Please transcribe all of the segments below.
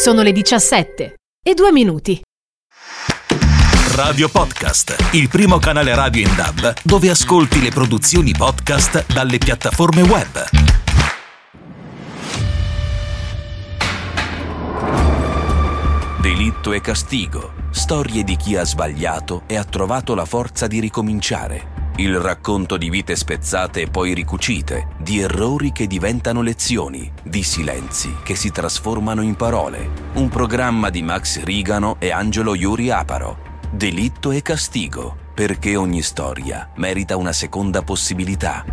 Sono le 17:02. Radio Podcast, il primo canale radio in DAB dove ascolti le produzioni podcast dalle piattaforme web. Delitto e castigo, storie di chi ha sbagliato e ha trovato la forza di ricominciare. Il racconto di vite spezzate e poi ricucite, di errori che diventano lezioni, di silenzi che si trasformano in parole. Un programma di Max Rigano e Angelo Iuri Aparo. Delitto e castigo, perché ogni storia merita una seconda possibilità.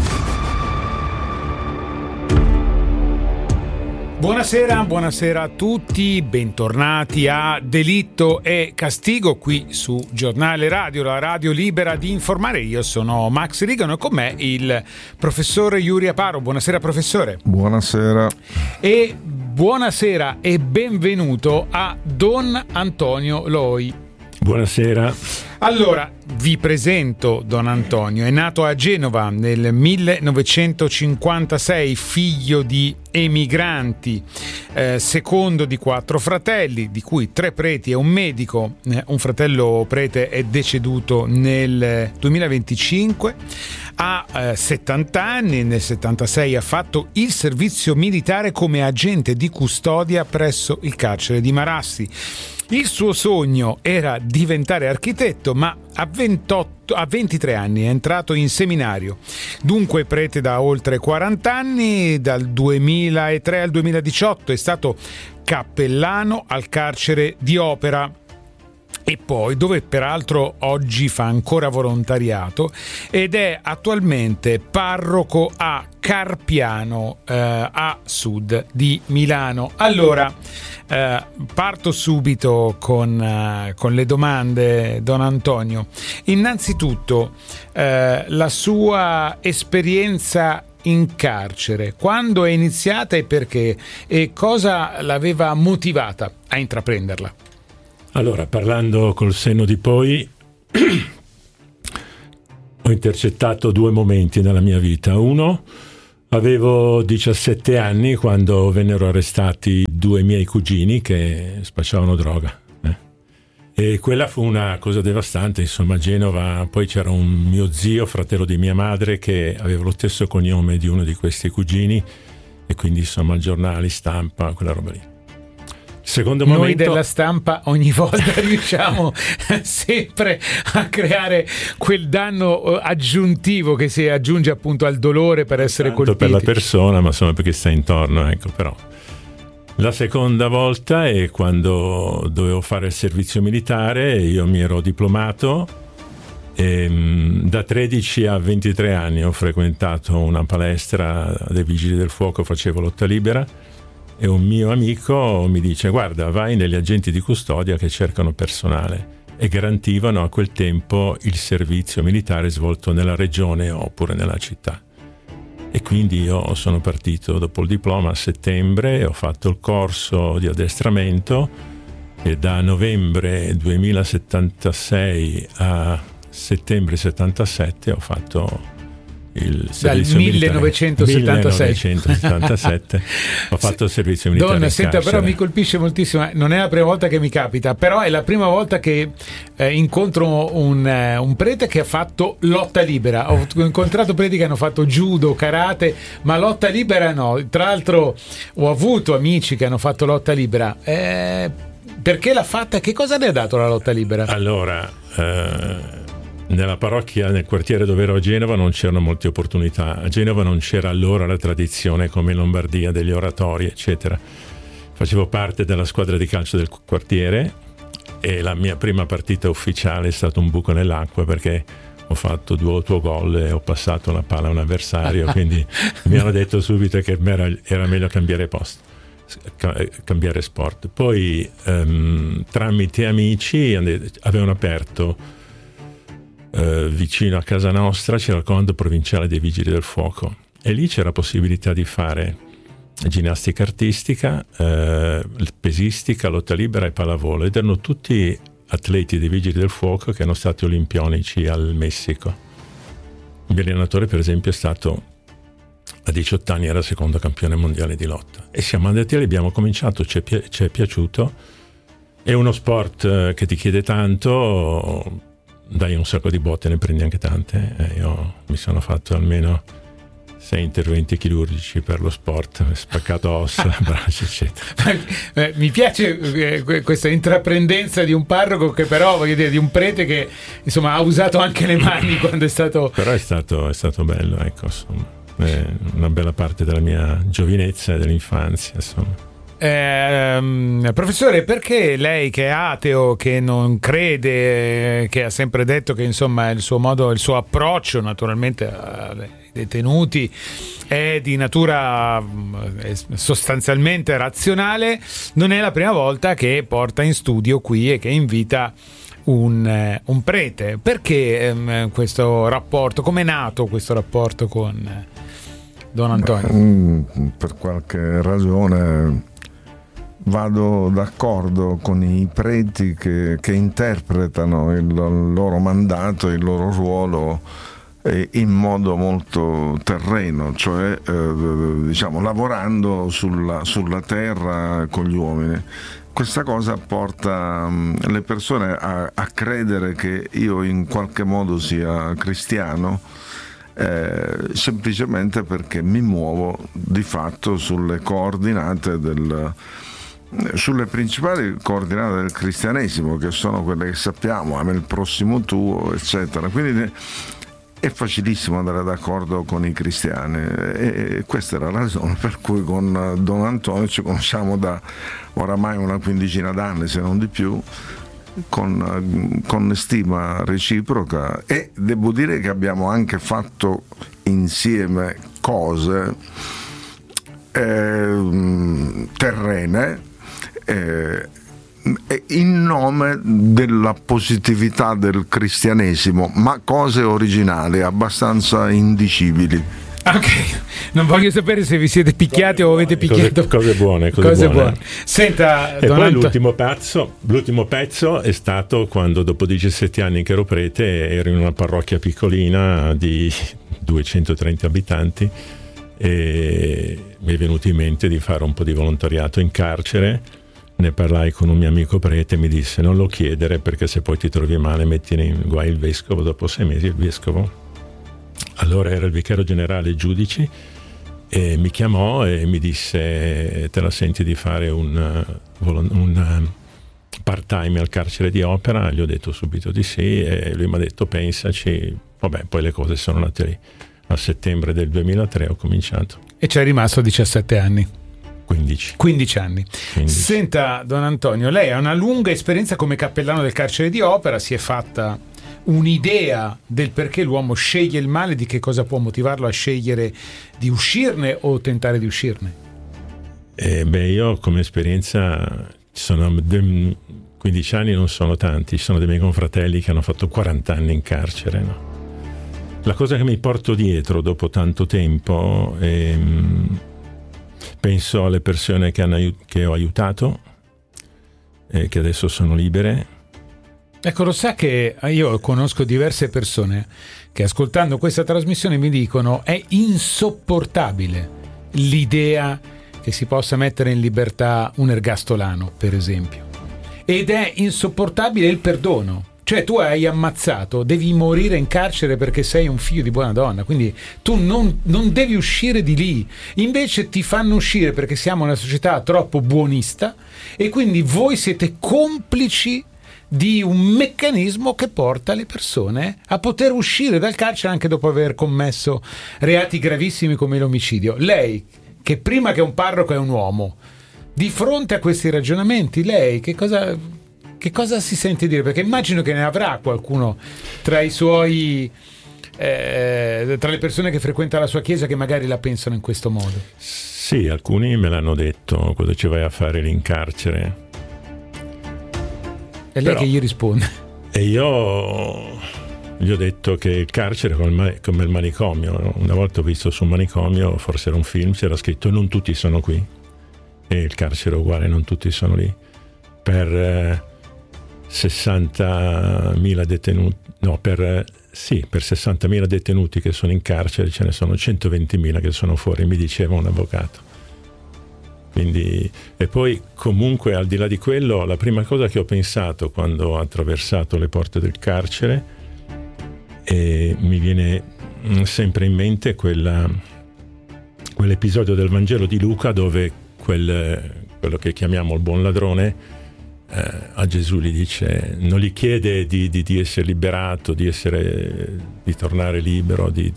Buonasera a tutti, bentornati a Delitto e Castigo qui su Giornale Radio, la radio libera di informare. Io sono Max Rigano e con me il professore Iuri Aparo. Buonasera professore. Buonasera. E buonasera e benvenuto a Don Antonio Loi. Buonasera. Allora, vi presento Don Antonio. È nato a Genova nel 1956, figlio di emigranti, secondo di 4 fratelli, di cui 3 preti e un medico. Un fratello prete è deceduto nel 2025. Ha 70 anni, nel 76 ha fatto il servizio militare come agente di custodia presso il carcere di Marassi. Il suo sogno era diventare architetto, ma a 23 anni è entrato in seminario. Dunque prete da oltre 40 anni, dal 2003 al 2018 è stato cappellano al carcere di Opera, e poi dove peraltro oggi fa ancora volontariato, ed è attualmente parroco a Carpiano, a sud di Milano. Allora, parto subito con le domande, Don Antonio. Innanzitutto, la sua esperienza in carcere, quando è iniziata e perché, e cosa l'aveva motivata a intraprenderla? Allora, parlando col senno di poi, ho intercettato 2 momenti nella mia vita. Uno, avevo 17 anni quando vennero arrestati 2 miei cugini che spacciavano droga. E quella fu una cosa devastante, insomma, a Genova. Poi c'era un mio zio, fratello di mia madre, che aveva lo stesso cognome di uno di questi cugini, e quindi insomma giornali, stampa, quella roba lì. Secondo momento, noi della stampa ogni volta riusciamo sempre a creare quel danno aggiuntivo che si aggiunge appunto al dolore per essere colpiti. Per la persona, ma insomma perché sta intorno, ecco. Però la seconda volta è quando dovevo fare il servizio militare. Io mi ero diplomato e da 13 a 23 anni ho frequentato una palestra dei Vigili del Fuoco, facevo lotta libera. E un mio amico mi dice: guarda, vai negli agenti di custodia che cercano personale, e garantivano a quel tempo il servizio militare svolto nella regione oppure nella città. E quindi io sono partito dopo il diploma a settembre, ho fatto il corso di addestramento e da novembre 2076 a settembre 77 ho fatto il servizio dal 1977 ho fatto il servizio militare. Donna, in senta, carcere. però mi colpisce moltissimo, non è la prima volta che mi capita, però è la prima volta che incontro un prete che ha fatto lotta libera. Ho incontrato preti che hanno fatto judo, karate, ma lotta libera no. Tra l'altro ho avuto amici che hanno fatto lotta libera. Perché l'ha fatta? Che cosa le ha dato la lotta libera? Allora, nella parrocchia, nel quartiere dove ero a Genova, non c'erano molte opportunità. A Genova non c'era allora la tradizione come in Lombardia degli oratori, eccetera. Facevo parte della squadra di calcio del quartiere e la mia prima partita ufficiale è stato un buco nell'acqua, perché ho fatto 2 autogol e ho passato la palla a un avversario, quindi mi hanno detto subito che era meglio cambiare posto, cambiare sport. Poi tramite amici avevano aperto vicino a casa nostra, c'era il comando provinciale dei Vigili del Fuoco, e lì c'era possibilità di fare ginnastica artistica, pesistica, lotta libera e pallavolo, ed erano tutti atleti dei Vigili del Fuoco che erano stati olimpionici al Messico. Il mio allenatore, per esempio, è stato a 18 anni era secondo campione mondiale di lotta, e siamo andati lì, abbiamo cominciato, ci è piaciuto. È uno sport che ti chiede tanto, dai un sacco di botte, ne prendi anche tante. Io mi sono fatto almeno 6 interventi chirurgici per lo sport, spaccato ossa, braccia, eccetera. Mi piace questa intraprendenza di un parroco, che però, voglio dire, di un prete che insomma ha usato anche le mani quando è stato... Però è stato bello, ecco, insomma, è una bella parte della mia giovinezza e dell'infanzia, insomma. Professore, perché lei, che è ateo, che non crede, che ha sempre detto che insomma il suo modo, il suo approccio naturalmente ai detenuti è di natura sostanzialmente razionale, non è la prima volta che porta in studio qui e che invita un prete? Perché questo rapporto? Come è nato questo rapporto con Don Antonio? Per qualche ragione vado d'accordo con i preti che interpretano il loro mandato, il loro ruolo in modo molto terreno, cioè diciamo lavorando sulla terra con gli uomini. Questa cosa porta le persone a credere che io in qualche modo sia cristiano, semplicemente perché mi muovo di fatto sulle principali coordinate del cristianesimo, che sono quelle che sappiamo: ama il prossimo tuo, eccetera. Quindi è facilissimo andare d'accordo con i cristiani, e questa è la ragione per cui con Don Antonio ci conosciamo da oramai una quindicina d'anni, se non di più, con stima reciproca, e devo dire che abbiamo anche fatto insieme cose terrene, in nome della positività del cristianesimo, ma cose originali, abbastanza indicibili. Ok, non voglio sapere se vi siete picchiati o avete picchiato. Cose buone. Senta, e poi l'ultimo pezzo è stato quando, dopo 17 anni che ero prete, ero in una parrocchia piccolina di 230 abitanti, e mi è venuto in mente di fare un po' di volontariato in carcere. Ne parlai con un mio amico prete, mi disse: non lo chiedere, perché se poi ti trovi male metti in guai il vescovo. Dopo 6 mesi il vescovo, allora era il vicario generale Giudici, e mi chiamò e mi disse: te la senti di fare un part-time al carcere di Opera? Gli ho detto subito di sì, e lui mi ha detto: pensaci. Vabbè, poi le cose sono andate lì. A settembre del 2003 ho cominciato. E ci è rimasto 17 anni. 15 anni. Senta, Don Antonio, lei ha una lunga esperienza come cappellano del carcere di Opera, si è fatta un'idea del perché l'uomo sceglie il male, di che cosa può motivarlo a scegliere di uscirne o tentare di uscirne? Io come esperienza, 15 anni non sono tanti, ci sono dei miei confratelli che hanno fatto 40 anni in carcere, no? La cosa che mi porto dietro dopo tanto tempo è, penso alle persone che ho aiutato e che adesso sono libere. Ecco, lo sa che io conosco diverse persone che, ascoltando questa trasmissione, mi dicono: è insopportabile l'idea che si possa mettere in libertà un ergastolano, per esempio, ed è insopportabile il perdono. Cioè, tu hai ammazzato, devi morire in carcere perché sei un figlio di buona donna, quindi tu non devi uscire di lì. Invece ti fanno uscire perché siamo una società troppo buonista, e quindi voi siete complici di un meccanismo che porta le persone a poter uscire dal carcere anche dopo aver commesso reati gravissimi come l'omicidio. Lei, che prima che un parroco è un uomo, di fronte a questi ragionamenti, lei che cosa si sente dire? Perché immagino che ne avrà qualcuno tra i suoi tra le persone che frequenta la sua chiesa che magari la pensano in questo modo. Sì, alcuni me l'hanno detto: cosa ci vai a fare lì in carcere? E lei che gli risponde? E io gli ho detto che il carcere è come il manicomio. Una volta ho visto su un manicomio, forse era un film, c'era scritto: non tutti sono qui. E il carcere è uguale, non tutti sono lì. Per 60.000 detenuti, per 60.000 detenuti che sono in carcere ce ne sono 120.000 che sono fuori, mi diceva un avvocato. Quindi, e poi comunque al di là di quello, la prima cosa che ho pensato quando ho attraversato le porte del carcere, e mi viene sempre in mente quell'episodio del Vangelo di Luca dove quello che chiamiamo il buon ladrone a Gesù gli dice, non gli chiede di essere liberato, di tornare libero, di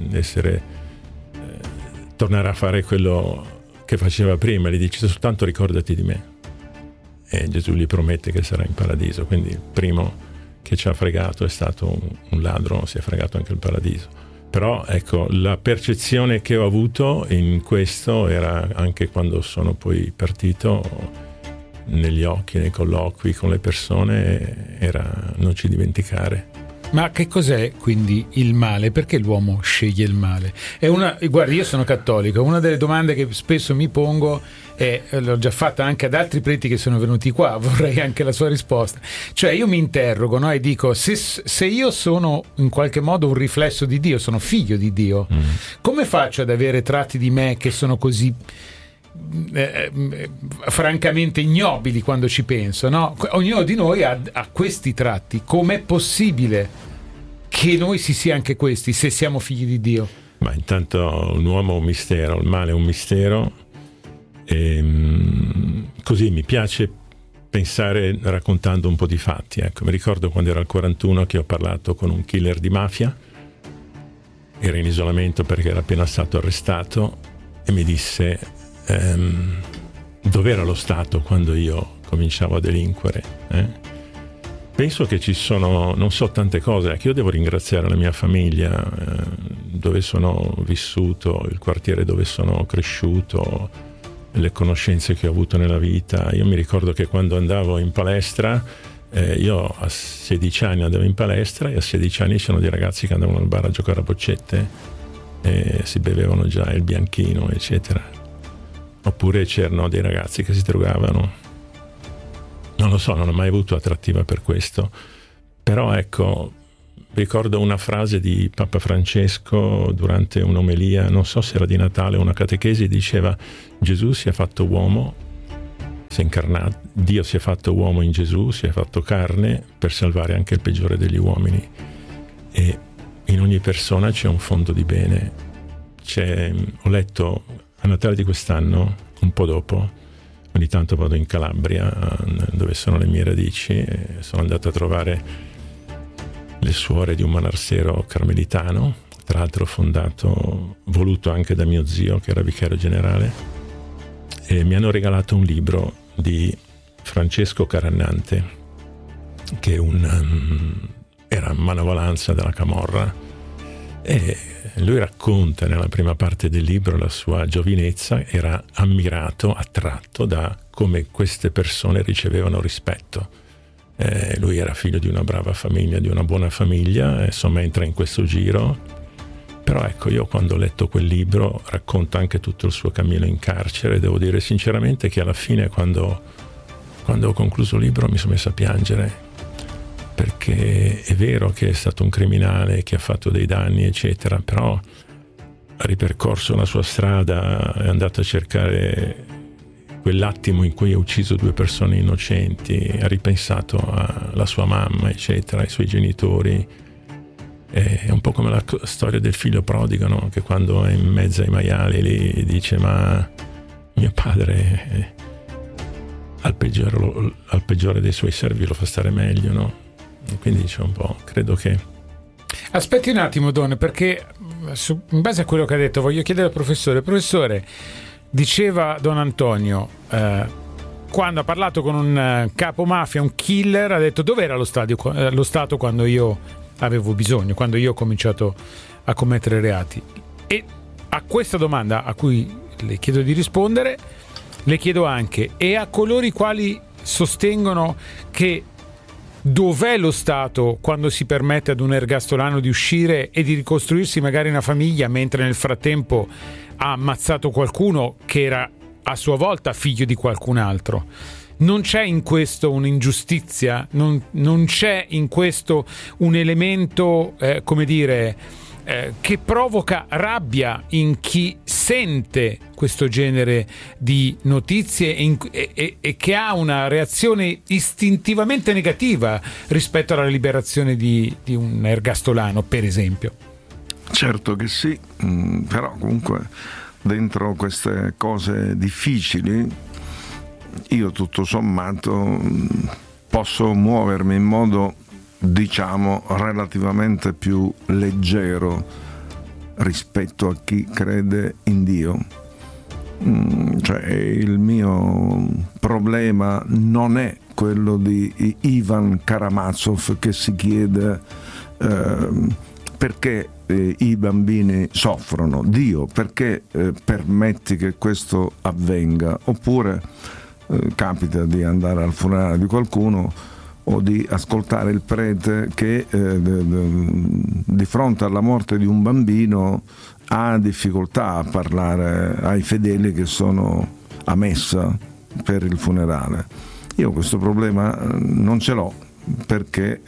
tornare a fare quello che faceva prima, gli dice soltanto ricordati di me, e Gesù gli promette che sarà in paradiso. Quindi il primo che ci ha fregato è stato un ladro, si è fregato anche il paradiso. Però ecco, la percezione che ho avuto in questo era anche quando sono poi partito, negli occhi, nei colloqui con le persone, era non ci dimenticare. Ma che cos'è quindi il male? Perché l'uomo sceglie il male? Guardi, io sono cattolico, una delle domande che spesso mi pongo, e l'ho già fatta anche ad altri preti che sono venuti qua, vorrei anche la sua risposta. Cioè io mi interrogo, no? E dico, se io sono in qualche modo un riflesso di Dio, sono figlio di Dio, come faccio ad avere tratti di me che sono così francamente ignobili quando ci penso, no? Ognuno di noi ha questi tratti. Com'è possibile che noi si sia anche questi, se siamo figli di Dio? Ma intanto l'uomo è un mistero, il male è un mistero, e così mi piace pensare raccontando un po' di fatti. Ecco, mi ricordo quando ero al 41 che ho parlato con un killer di mafia, era in isolamento perché era appena stato arrestato, e mi disse dov'era lo Stato quando io cominciavo a delinquere? Penso che ci sono, non so, tante cose che io devo ringraziare la mia famiglia, dove sono vissuto, il quartiere dove sono cresciuto, le conoscenze che ho avuto nella vita. Io mi ricordo che quando andavo in palestra, io a 16 anni andavo in palestra, e a 16 anni c'erano dei ragazzi che andavano al bar a giocare a boccette e si bevevano già il bianchino, eccetera. Oppure c'erano dei ragazzi che si drogavano. Non lo so, non ho mai avuto attrattiva per questo. Però ecco, ricordo una frase di Papa Francesco durante un'omelia, non so se era di Natale o una catechesi, diceva: Gesù si è fatto uomo, si è incarnato, Dio si è fatto uomo in Gesù, si è fatto carne per salvare anche il peggiore degli uomini. E in ogni persona c'è un fondo di bene. Ho letto a Natale di quest'anno, un po' dopo, ogni tanto vado in Calabria, dove sono le mie radici, e sono andato a trovare le suore di un monastero carmelitano, tra l'altro voluto anche da mio zio che era vicario generale, e mi hanno regalato un libro di Francesco Carannante, che era manovalanza della camorra, e lui racconta nella prima parte del libro la sua giovinezza, era ammirato, attratto da come queste persone ricevevano rispetto. Lui era figlio di una brava famiglia, di una buona famiglia, insomma entra in questo giro. Però ecco, io quando ho letto quel libro, racconta anche tutto il suo cammino in carcere, devo dire sinceramente che alla fine quando ho concluso il libro mi sono messo a piangere, perché è vero che è stato un criminale che ha fatto dei danni eccetera, però ha ripercorso la sua strada, è andato a cercare quell'attimo in cui ha ucciso 2 persone innocenti, ha ripensato alla sua mamma eccetera, ai suoi genitori. È un po' come la storia del figlio prodigo, no? Che quando è in mezzo ai maiali lì dice: ma mio padre al peggiore dei suoi servi lo fa stare meglio, no? Quindi c'è un po', credo che... Aspetti un attimo, Don, perché in base a quello che ha detto voglio chiedere al professore, diceva Don Antonio, quando ha parlato con un capo mafia, un killer, ha detto: dov'era lo Stato quando io avevo bisogno, quando io ho cominciato a commettere reati? E a questa domanda, a cui le chiedo di rispondere, le chiedo anche, e a coloro i quali sostengono che dov'è lo Stato quando si permette ad un ergastolano di uscire e di ricostruirsi magari una famiglia, mentre nel frattempo ha ammazzato qualcuno che era a sua volta figlio di qualcun altro? non c'è in questo un'ingiustizia, non c'è in questo un elemento, che provoca rabbia in chi sente questo genere di notizie e che ha una reazione istintivamente negativa rispetto alla liberazione di un ergastolano, per esempio? Certo che sì, però comunque dentro queste cose difficili io tutto sommato posso muovermi in modo, diciamo, relativamente più leggero rispetto a chi crede in Dio. Cioè, il mio problema non è quello di Ivan Karamazov che si chiede perché i bambini soffrono. Dio, perché permetti che questo avvenga? Oppure capita di andare al funerale di qualcuno o di ascoltare il prete che di fronte alla morte di un bambino ha difficoltà a parlare ai fedeli che sono a messa per il funerale. Io questo problema non ce l'ho, perché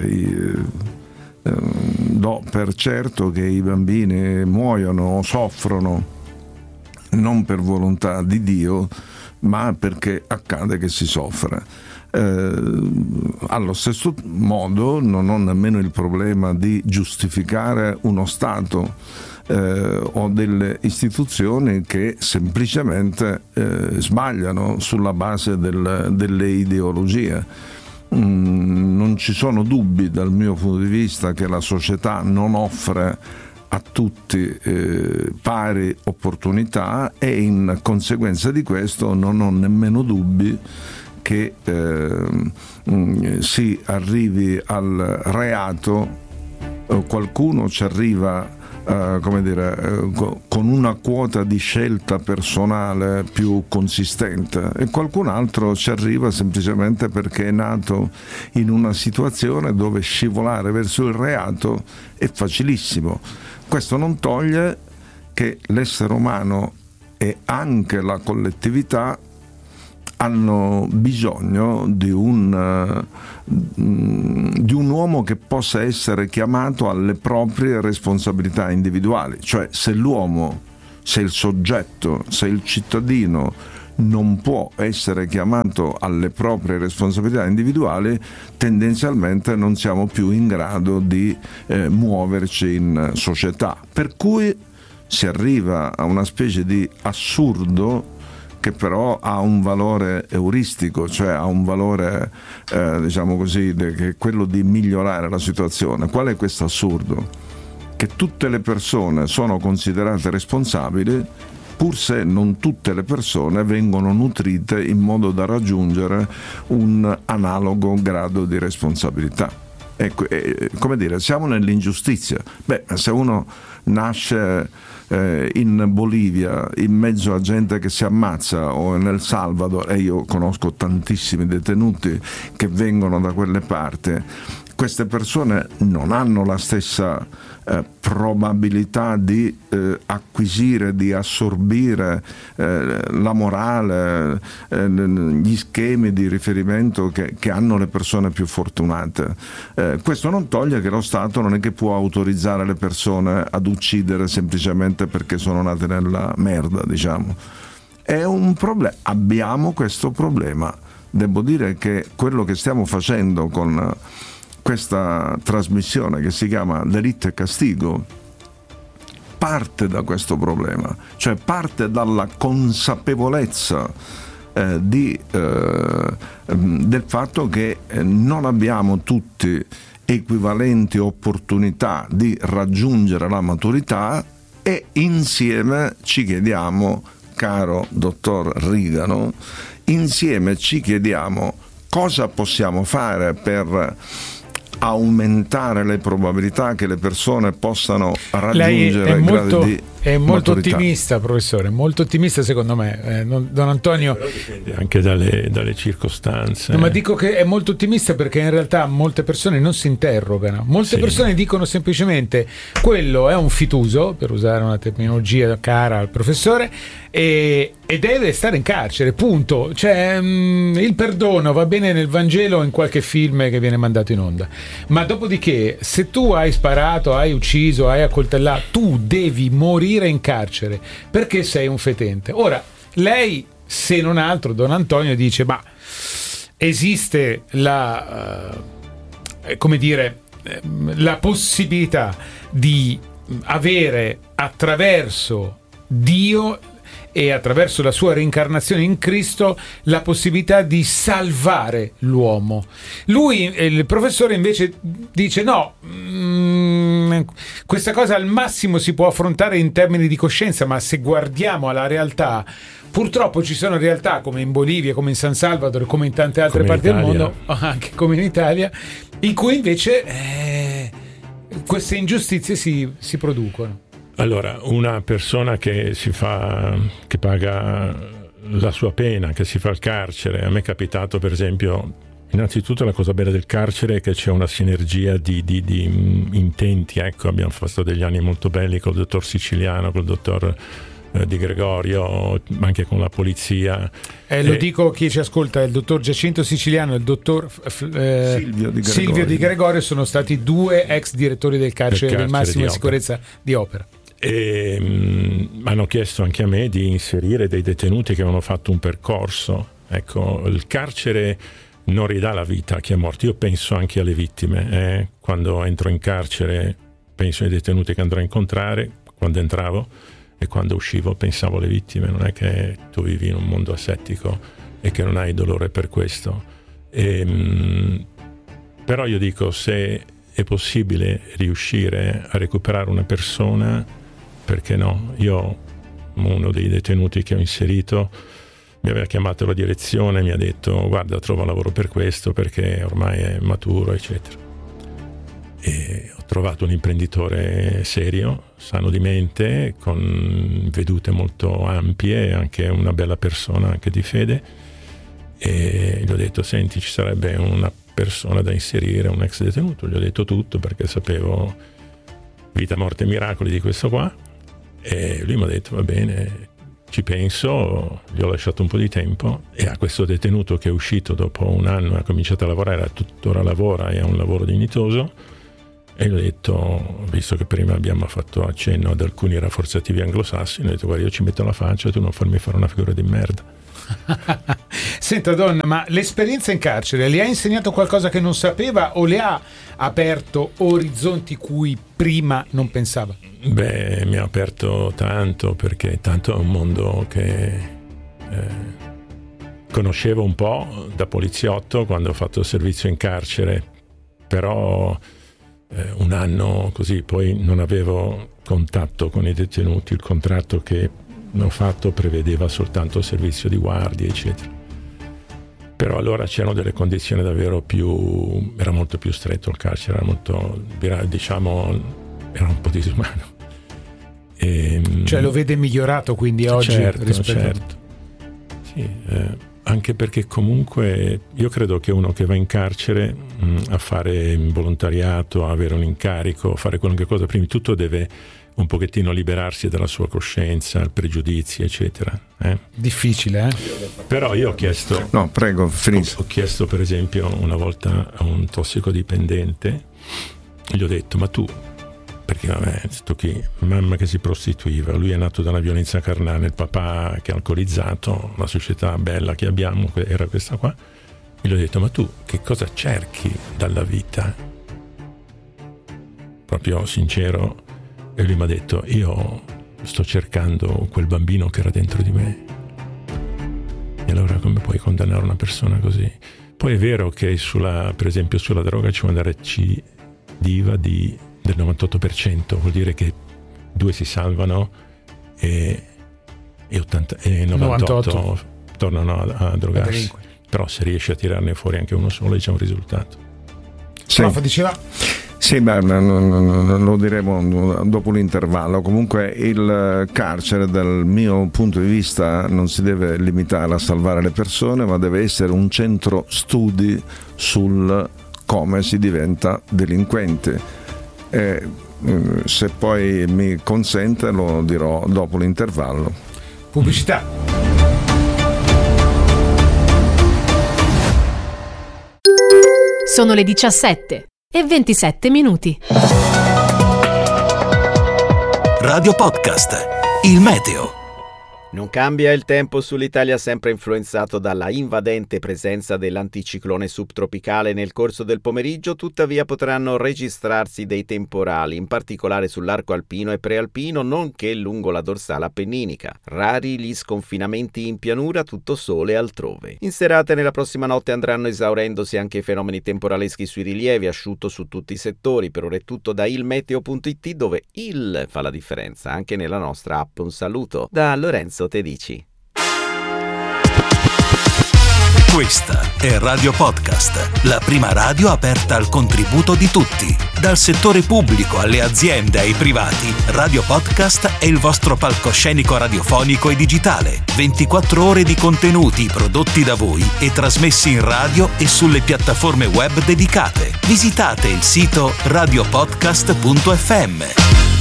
do per certo che i bambini muoiono o soffrono non per volontà di Dio, ma perché accade che si soffre. Allo stesso modo non ho nemmeno il problema di giustificare uno Stato o delle istituzioni che semplicemente sbagliano sulla base delle ideologie. Non ci sono dubbi dal mio punto di vista che la società non offre a tutti pari opportunità, e in conseguenza di questo non ho nemmeno dubbi che si arrivi al reato. Qualcuno ci arriva con una quota di scelta personale più consistente, e qualcun altro ci arriva semplicemente perché è nato in una situazione dove scivolare verso il reato è facilissimo. Questo non toglie che l'essere umano e anche la collettività hanno bisogno di un uomo che possa essere chiamato alle proprie responsabilità individuali. Cioè, se l'uomo, se il soggetto, se il cittadino non può essere chiamato alle proprie responsabilità individuali, tendenzialmente non siamo più in grado di muoverci in società. Per cui si arriva a una specie di assurdo che però ha un valore euristico, cioè ha un valore, diciamo così, che è quello di migliorare la situazione. Qual è questo assurdo? Che tutte le persone sono considerate responsabili, pur se non tutte le persone vengono nutrite in modo da raggiungere un analogo grado di responsabilità. Ecco, come dire, siamo nell'ingiustizia. Se uno nasce in Bolivia in mezzo a gente che si ammazza, o nel Salvador, e io conosco tantissimi detenuti che vengono da quelle parti, queste persone non hanno la stessa probabilità di acquisire, di assorbire la morale, gli schemi di riferimento che hanno le persone più fortunate. Questo non toglie che lo Stato non è che può autorizzare le persone ad uccidere semplicemente perché sono nate nella merda, diciamo. È un problema, abbiamo questo problema. Devo dire che quello che stiamo facendo con questa trasmissione che si chiama Delitto e Castigo parte da questo problema, cioè parte dalla consapevolezza del fatto che non abbiamo tutti equivalenti opportunità di raggiungere la maturità, e insieme ci chiediamo, caro dottor Rigano, insieme ci chiediamo cosa possiamo fare per aumentare le probabilità che le persone possano raggiungere il grado di è molto maturità. Ottimista, professore, molto ottimista secondo me. Don Antonio, però dipende anche dalle circostanze. No, ma dico che è molto ottimista perché in realtà molte persone non si interrogano. Molte persone dicono semplicemente quello è un fituso, per usare una terminologia cara al professore, e e deve stare in carcere, punto. Cioè, il perdono va bene nel Vangelo o in qualche film che viene mandato in onda, ma dopodiché se tu hai sparato, hai ucciso, hai accoltellato, tu devi morire in carcere perché sei un fetente. Ora lei, se non altro, Don Antonio dice: ma esiste la la possibilità di avere attraverso Dio e attraverso la sua reincarnazione in Cristo la possibilità di salvare l'uomo. Lui, il professore, invece dice no, questa cosa al massimo si può affrontare in termini di coscienza, ma se guardiamo alla realtà, purtroppo ci sono realtà come in Bolivia, come in San Salvador, come in tante altre parti del mondo, anche come in Italia, in cui invece queste ingiustizie si producono. Allora, una persona che paga la sua pena, che si fa il carcere, a me è capitato, per esempio, innanzitutto la cosa bella del carcere è che c'è una sinergia di intenti, ecco, abbiamo fatto degli anni molto belli col dottor Siciliano, col dottor Di Gregorio, anche con la polizia. Lo dico a chi ci ascolta: il dottor Giacinto Siciliano e il dottor Silvio Di Gregorio sono stati 2 ex direttori del carcere del massimo di sicurezza di Opera. E hanno chiesto anche a me di inserire dei detenuti che avevano fatto un percorso. Ecco, il carcere non ridà la vita a chi è morto. Io penso anche alle vittime. Quando entro in carcere penso ai detenuti che andrò a incontrare, quando entravo, e quando uscivo pensavo alle vittime. Non è che tu vivi in un mondo asettico e che non hai dolore per questo. Però io dico, se è possibile riuscire a recuperare una persona, perché no? Io, uno dei detenuti che ho inserito, mi aveva chiamato la direzione, mi ha detto: guarda, trovo lavoro per questo perché ormai è maturo, eccetera. E ho trovato un imprenditore serio, sano di mente, con vedute molto ampie, anche una bella persona, anche di fede, e gli ho detto: senti, ci sarebbe una persona da inserire, un ex detenuto. Gli ho detto tutto perché sapevo vita, morte e miracoli di questo qua, e lui mi ha detto: va bene, ci penso. Gli ho lasciato un po' di tempo, e a questo detenuto che è uscito dopo un anno, ha cominciato a lavorare, tuttora lavora e ha un lavoro dignitoso, e gli ho detto, visto che prima abbiamo fatto accenno ad alcuni rafforzativi anglosassoni, ho detto: guarda, io ci metto la faccia, tu non farmi fare una figura di merda. Senta Don, ma l'esperienza in carcere le ha insegnato qualcosa che non sapeva o le ha aperto orizzonti cui prima non pensava? Beh, mi ha aperto tanto, perché tanto è un mondo che conoscevo un po' da poliziotto quando ho fatto il servizio in carcere, però un anno così, poi non avevo contatto con i detenuti, il contratto che ho fatto prevedeva soltanto il servizio di guardia, eccetera. Però allora c'erano delle condizioni davvero era molto più stretto il carcere, era un po' disumano. Cioè lo vede migliorato quindi oggi? Certo. Sì, anche perché comunque io credo che uno che va in carcere a fare volontariato, a avere un incarico, a fare qualunque cosa, prima di tutto deve un pochettino liberarsi dalla sua coscienza, pregiudizi, eccetera. Difficile, Però io ho chiesto... No, prego, finisci. Ho chiesto, per esempio, una volta a un tossicodipendente, gli ho detto: ma tu, perché vabbè, mamma che si prostituiva, lui è nato da una violenza carnale, il papà che è alcolizzato, la società bella che abbiamo era questa qua. E gli ho detto: ma tu che cosa cerchi dalla vita? Proprio sincero. E lui mi ha detto: io sto cercando quel bambino che era dentro di me. E allora come puoi condannare una persona così? Poi è vero che per esempio sulla droga c'è una recidiva del 98%, vuol dire che 2 si salvano e 98 tornano a drogarsi. Però se riesci a tirarne fuori anche uno solo, c'è un risultato. Sì. Rafa diceva... Sì, lo diremo dopo l'intervallo. Comunque il carcere, dal mio punto di vista, non si deve limitare a salvare le persone, ma deve essere un centro studi sul come si diventa delinquenti. Se poi mi consente lo dirò dopo l'intervallo. Pubblicità. Sono le 17:27. Radio Podcast, il meteo. Non cambia il tempo sull'Italia, sempre influenzato dalla invadente presenza dell'anticiclone subtropicale nel corso del pomeriggio, tuttavia potranno registrarsi dei temporali, in particolare sull'arco alpino e prealpino, nonché lungo la dorsale appenninica. Rari gli sconfinamenti in pianura, tutto sole altrove. In serata e nella prossima notte andranno esaurendosi anche i fenomeni temporaleschi sui rilievi, asciutto su tutti i settori. Per ora è tutto da ilmeteo.it, dove il fa la differenza anche nella nostra app. Un saluto da Lorenzo Tedici. Questa è Radio Podcast, la prima radio aperta al contributo di tutti. Dal settore pubblico alle aziende ai privati, Radio Podcast è il vostro palcoscenico radiofonico e digitale. 24 ore di contenuti prodotti da voi e trasmessi in radio e sulle piattaforme web dedicate. Visitate il sito radiopodcast.fm.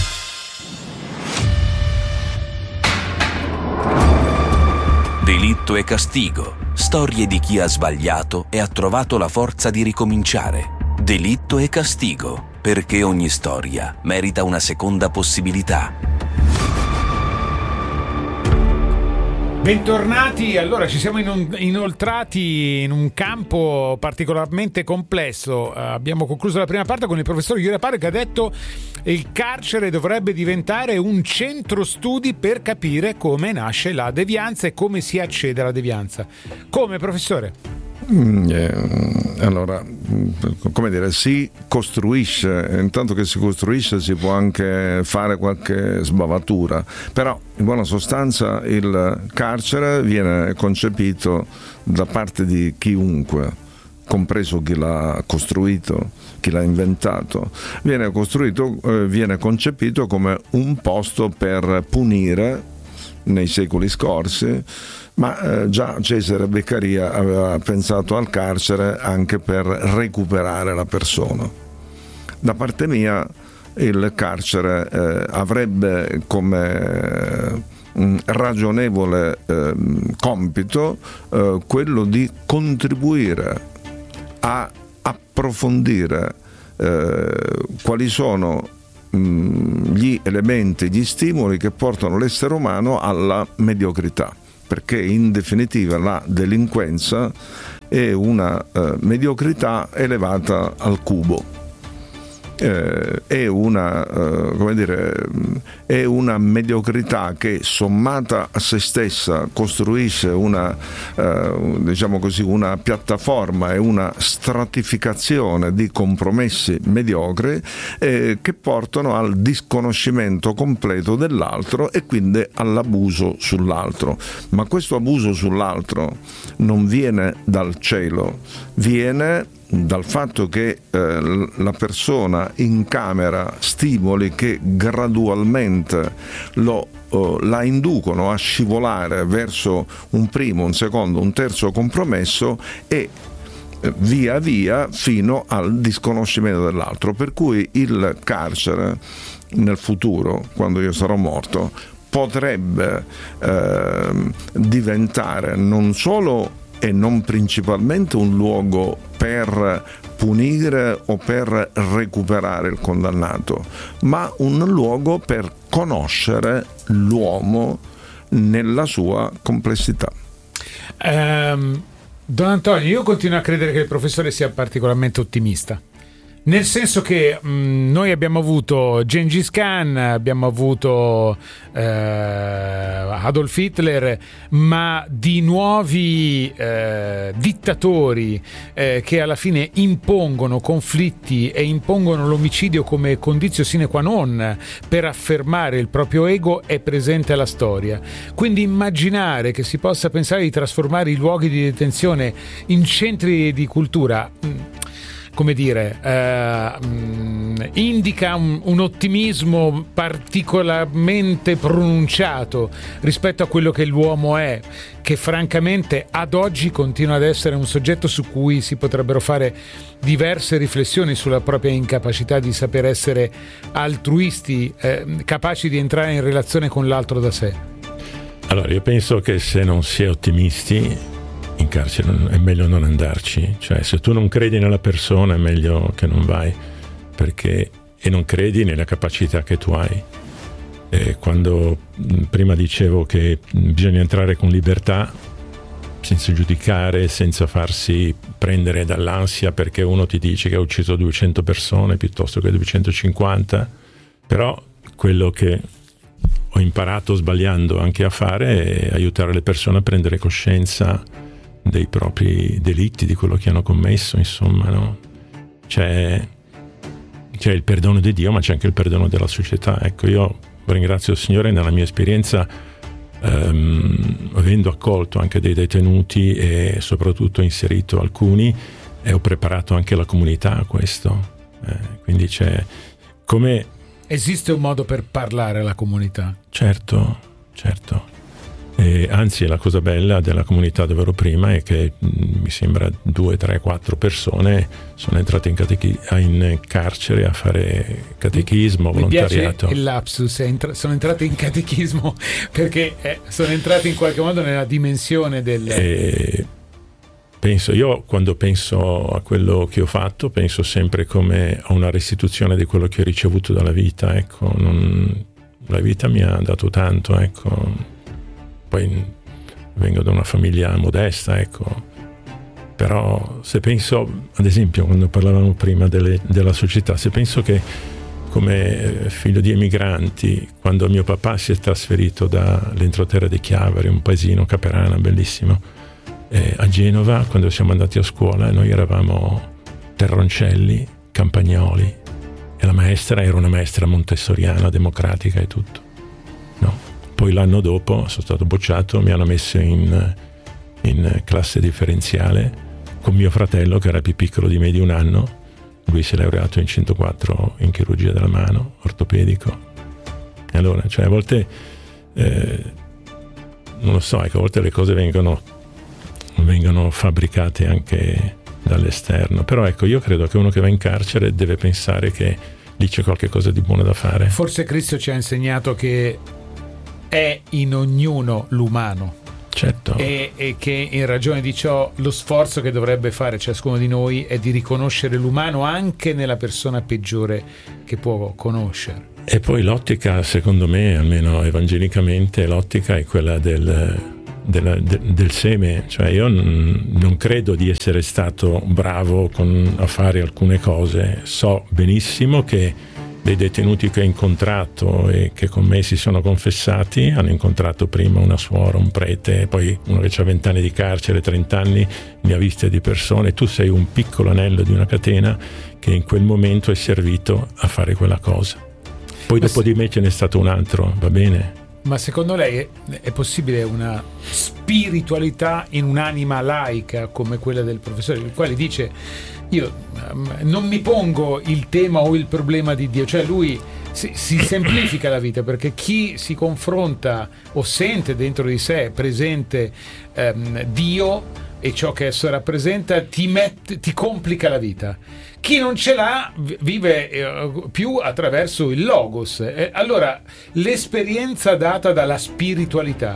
Delitto e castigo. Storie di chi ha sbagliato e ha trovato la forza di ricominciare. Delitto e castigo, perché ogni storia merita una seconda possibilità. Bentornati, allora ci siamo inoltrati in un campo particolarmente complesso. Abbiamo concluso la prima parte con il professor Iulia Parri, che ha detto che il carcere dovrebbe diventare un centro studi per capire come nasce la devianza e come si accede alla devianza. Come, professore? Allora, come dire, si costruisce, intanto che si costruisce si può anche fare qualche sbavatura, però in buona sostanza il carcere viene concepito da parte di chiunque, compreso chi l'ha costruito, chi l'ha inventato, viene concepito come un posto per punire nei secoli scorsi. Ma già Cesare Beccaria aveva pensato al carcere anche per recuperare la persona. Da parte mia il carcere avrebbe come ragionevole compito quello di contribuire a approfondire quali sono gli elementi, gli stimoli che portano l'essere umano alla mediocrità. Perché in definitiva la delinquenza è una mediocrità elevata al cubo, è una mediocrità che, sommata a se stessa, costruisce una piattaforma e una stratificazione di compromessi mediocri che portano al disconoscimento completo dell'altro e quindi all'abuso sull'altro. Ma questo abuso sull'altro non viene dal cielo, viene dal fatto che la persona incamera stimoli che gradualmente la inducono a scivolare verso un primo, un secondo, un terzo compromesso e via via fino al disconoscimento dell'altro. Per cui il carcere nel futuro, quando io sarò morto, potrebbe diventare non solo e non principalmente un luogo per punire o per recuperare il condannato, ma un luogo per conoscere l'uomo nella sua complessità. Don Antonio, io continuo a credere che il professore sia particolarmente ottimista. Nel senso che noi abbiamo avuto Gengis Khan, abbiamo avuto Adolf Hitler, ma di nuovi dittatori che alla fine impongono conflitti e impongono l'omicidio come condizio sine qua non per affermare il proprio ego è presente alla storia. Quindi immaginare che si possa pensare di trasformare i luoghi di detenzione in centri di cultura, come dire, indica un ottimismo particolarmente pronunciato rispetto a quello che l'uomo è, che francamente ad oggi continua ad essere un soggetto su cui si potrebbero fare diverse riflessioni sulla propria incapacità di saper essere altruisti, capaci di entrare in relazione con l'altro da sé. Allora, io penso che se non si è ottimisti, in carcere è meglio non andarci. Cioè, se tu non credi nella persona è meglio che non vai, e non credi nella capacità che tu hai. E quando prima dicevo che bisogna entrare con libertà, senza giudicare, senza farsi prendere dall'ansia perché uno ti dice che ha ucciso 200 persone piuttosto che 250, però quello che ho imparato sbagliando anche a fare è aiutare le persone a prendere coscienza dei propri delitti, di quello che hanno commesso, insomma, no? C'è il perdono di Dio, ma c'è anche il perdono della società. Ecco, io ringrazio il Signore nella mia esperienza, avendo accolto anche dei detenuti e soprattutto inserito alcuni, e ho preparato anche la comunità a questo. Quindi c'è come... Esiste un modo per parlare alla comunità? Certo. E anzi, la cosa bella della comunità dove ero prima è che mi sembra 2, 3, 4 persone sono entrate in carcere a fare catechismo, volontariato. Mi piace il lapsus, sono entrate in catechismo perché sono entrate in qualche modo nella dimensione del... Io quando penso a quello che ho fatto, penso sempre come a una restituzione di quello che ho ricevuto dalla vita, ecco. La vita mi ha dato tanto, ecco. Poi vengo da una famiglia modesta, ecco. Però se penso, ad esempio, quando parlavamo prima della società, se penso che come figlio di emigranti, quando mio papà si è trasferito dall'entroterra di Chiavari, un paesino caperana bellissimo, a Genova, quando siamo andati a scuola, noi eravamo terroncelli, campagnoli, e la maestra era una maestra montessoriana, democratica e tutto. No. Poi l'anno dopo sono stato bocciato, mi hanno messo in classe differenziale con mio fratello che era più piccolo di me di un anno. Lui si è laureato in 104 in chirurgia della mano, ortopedico. E allora, cioè a volte non lo so, ecco, a volte le cose vengono fabbricate anche dall'esterno. Però ecco, io credo che uno che va in carcere deve pensare che lì c'è qualche cosa di buono da fare. Forse Cristo ci ha insegnato che è in ognuno l'umano. Certo. E che in ragione di ciò lo sforzo che dovrebbe fare ciascuno di noi è di riconoscere l'umano anche nella persona peggiore che può conoscere. E poi l'ottica, secondo me, almeno evangelicamente, l'ottica è quella del seme. Cioè io non credo di essere stato bravo a fare alcune cose. So benissimo che dei detenuti che ho incontrato e che con me si sono confessati hanno incontrato prima una suora, un prete, poi uno che ha 20 anni di carcere, 30 anni, ne ha viste di persone. Tu sei un piccolo anello di una catena che in quel momento è servito a fare quella cosa. Poi dopo di me ce n'è stato un altro, va bene? Ma secondo lei è possibile una spiritualità in un'anima laica come quella del professore, il quale dice: io non mi pongo il tema o il problema di Dio, cioè lui si semplifica la vita, perché chi si confronta o sente dentro di sé presente Dio e ciò che esso rappresenta ti complica la vita. Chi non ce l'ha vive più attraverso il logos. Allora l'esperienza data dalla spiritualità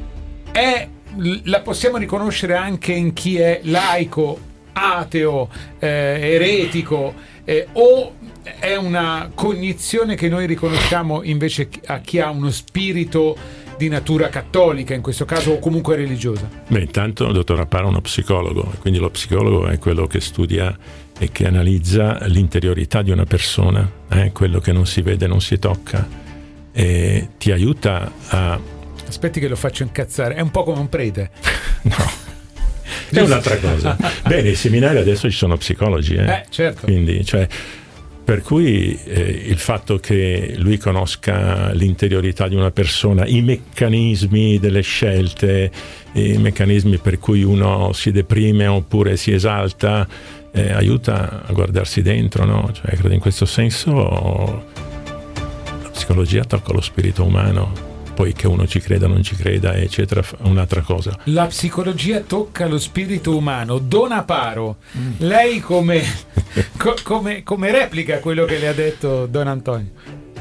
la possiamo riconoscere anche in chi è laico, ateo, eretico, o è una cognizione che noi riconosciamo invece a chi ha uno spirito di natura cattolica, in questo caso, o comunque religiosa? Beh, intanto il dottor Rapparo è uno psicologo, quindi lo psicologo è quello che studia e che analizza l'interiorità di una persona, quello che non si vede, non si tocca, e ti aiuta a... Aspetti che lo faccio incazzare, è un po' come un prete. No, è un'altra cosa. Beh, nei seminari adesso ci sono psicologi, certo. Quindi, cioè, per cui il fatto che lui conosca l'interiorità di una persona, i meccanismi delle scelte, i meccanismi per cui uno si deprime oppure si esalta, aiuta a guardarsi dentro, no? Cioè, credo in questo senso la psicologia tocca lo spirito umano. Poi che uno ci creda o non ci creda, eccetera, è un'altra cosa. La psicologia tocca lo spirito umano. Don Apparo, lei come replica quello che le ha detto Don Antonio?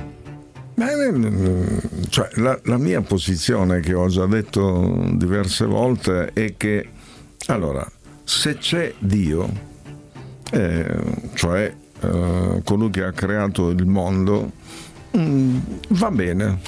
Cioè, la mia posizione, che ho già detto diverse volte, è che Allora, se c'è Dio, cioè colui che ha creato il mondo, va bene,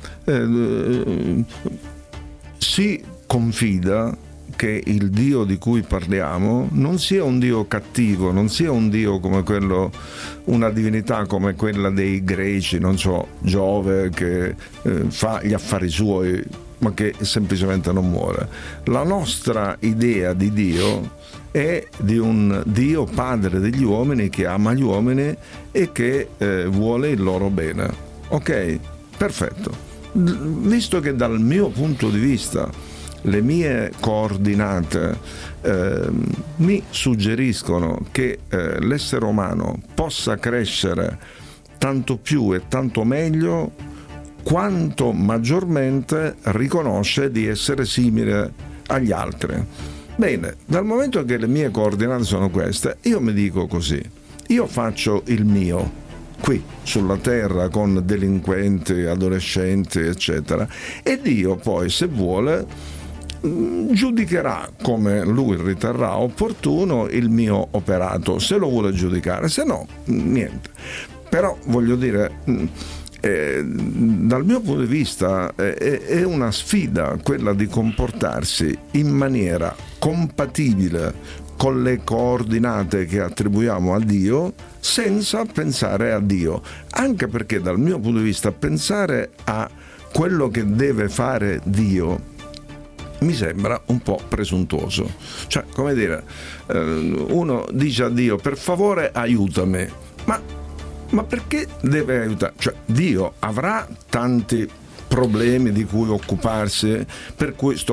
si confida che il Dio di cui parliamo non sia un Dio cattivo, non sia un Dio come quello, una divinità come quella dei greci, non so, Giove, che fa gli affari suoi ma che semplicemente non muore. La nostra idea di Dio è di un Dio padre degli uomini che ama gli uomini e che vuole il loro bene. Ok? Perfetto. Visto che dal mio punto di vista le mie coordinate mi suggeriscono che l'essere umano possa crescere tanto più e tanto meglio quanto maggiormente riconosce di essere simile agli altri. Bene, dal momento che le mie coordinate sono queste, io mi dico così: io faccio il mio qui sulla terra con delinquenti, adolescenti, eccetera, e Dio poi, se vuole, giudicherà come lui riterrà opportuno il mio operato, se lo vuole giudicare, se no niente. Però voglio dire, dal mio punto di vista è una sfida quella di comportarsi in maniera compatibile con le coordinate che attribuiamo a Dio senza pensare a Dio, anche perché dal mio punto di vista pensare a quello che deve fare Dio mi sembra un po' presuntuoso. Cioè, come dire, uno dice a Dio: per favore aiutami, ma perché deve aiutare? Cioè, Dio avrà tanti problemi di cui occuparsi, per cui sto